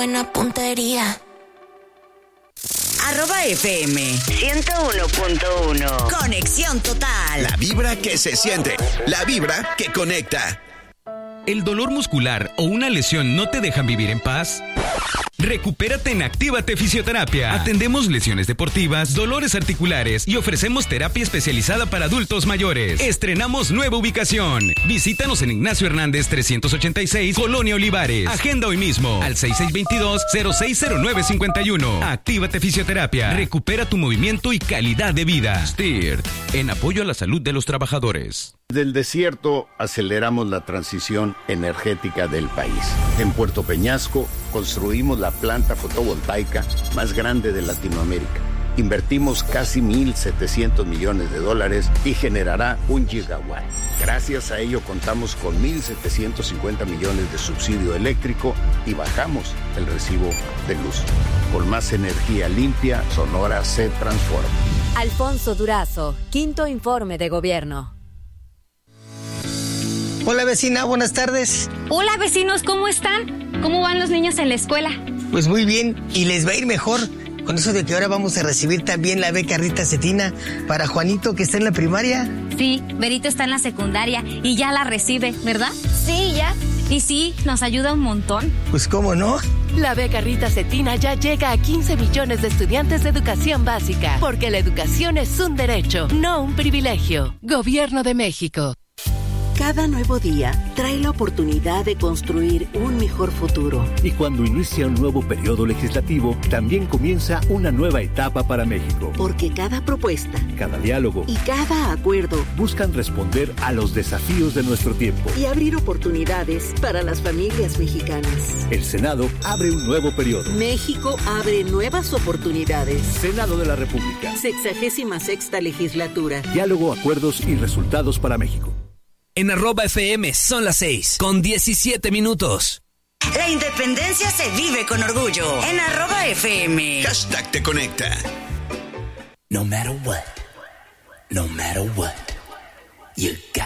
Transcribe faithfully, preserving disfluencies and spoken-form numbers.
buena puntería. Arroba F M ciento uno punto uno. Conexión total. La vibra que se siente. La vibra que conecta. ¿El dolor muscular o una lesión no te dejan vivir en paz? Recupérate en Actívate Fisioterapia. Atendemos lesiones deportivas, dolores articulares y ofrecemos terapia especializada para adultos mayores. Estrenamos nueva ubicación. Visítanos en Ignacio Hernández trescientos ochenta y seis, Colonia Olivares. Agenda hoy mismo al seis seis dos dos, cero seis cero nueve cinco uno. Actívate Fisioterapia. Recupera tu movimiento y calidad de vida. S T I R T, en apoyo a la salud de los trabajadores. Del desierto aceleramos la transición energética del país. En Puerto Peñasco construimos la planta fotovoltaica más grande de Latinoamérica. Invertimos casi mil setecientos millones de dólares y generará un gigawatt. Gracias a ello contamos con mil setecientos cincuenta millones de subsidio eléctrico y bajamos el recibo de luz. Con más energía limpia, Sonora se transforma. Alfonso Durazo, quinto informe de gobierno. Hola vecina, buenas tardes. Hola vecinos, ¿cómo están? ¿Cómo van los niños en la escuela? Pues muy bien, y les va a ir mejor con eso de que ahora vamos a recibir también la beca Rita Cetina para Juanito, que está en la primaria. Sí, Berito está en la secundaria y ya la recibe, ¿verdad? Sí, ya. Y sí, nos ayuda un montón. Pues cómo no. La beca Rita Cetina ya llega a quince millones de estudiantes de educación básica, porque la educación es un derecho, no un privilegio. Gobierno de México. Cada nuevo día trae la oportunidad de construir un mejor futuro. Y cuando inicia un nuevo periodo legislativo, también comienza una nueva etapa para México. Porque cada propuesta, cada diálogo y cada acuerdo buscan responder a los desafíos de nuestro tiempo y abrir oportunidades para las familias mexicanas. El Senado abre un nuevo periodo. México abre nuevas oportunidades. Senado de la República. Sexagésima sexta legislatura. Diálogo, acuerdos y resultados para México. En arroba F M son las seis, con diecisiete minutos. La independencia se vive con orgullo. En arroba F M. Hashtag te conecta. No matter what, no matter what, you got